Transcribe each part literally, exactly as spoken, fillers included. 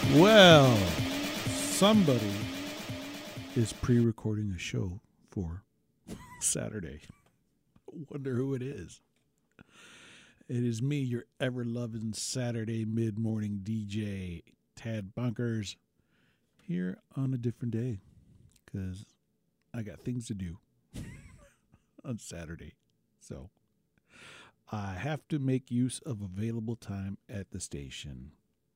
Well, somebody is pre-recording a show for Saturday. Wonder who it is. It is me, your ever-loving Saturday mid-morning D J, Tad Bunkers, here on a different day because I got things to do on Saturday. So I have to make use of available time at the station.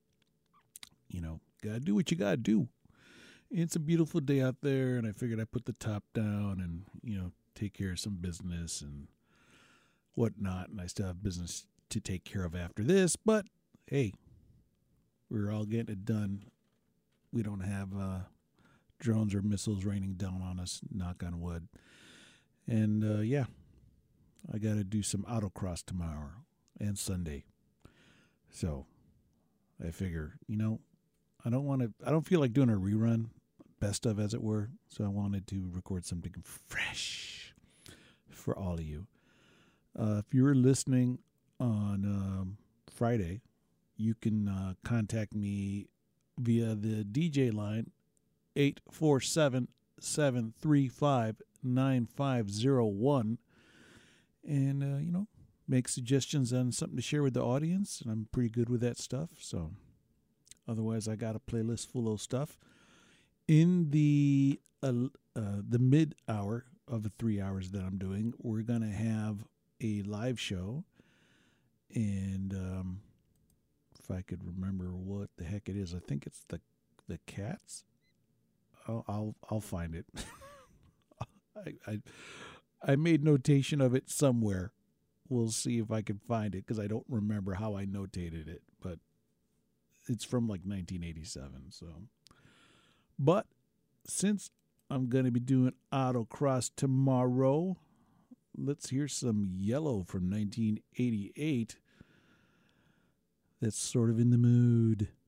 You know, gotta do what you gotta do. It's a beautiful day out there, and I figured I'd put the top down and, you know, take care of some business and whatnot. And I still have business to take care of after this, but hey, we're all getting it done. We don't have uh, drones or missiles raining down on us, knock on wood. And uh, yeah, I got to do some autocross tomorrow and Sunday. So I figure, you know, I don't want to, I don't feel like doing a rerun, best of as it were. So I wanted to record something fresh for all of you. Uh, if you were listening on um, Friday, you can uh, contact me via the D J line, eight four seven, seven three five, nine five zero one. And, uh, you know, make suggestions on something to share with the audience. And I'm pretty good with that stuff. So otherwise, I got a playlist full of stuff. In the uh, uh, the mid hour of the three hours that I'm doing, we're going to have a live show. And um, if I could remember what the heck it is, I think it's the the Cats. I'll I'll, I'll find it. I, I I made notation of it somewhere. We'll see if I can find it because I don't remember how I notated it, but it's from like nineteen eighty-seven. So, but since I'm going to be doing autocross tomorrow, let's hear some Yellow from nineteen eighty-eight. That's sort of in the mood.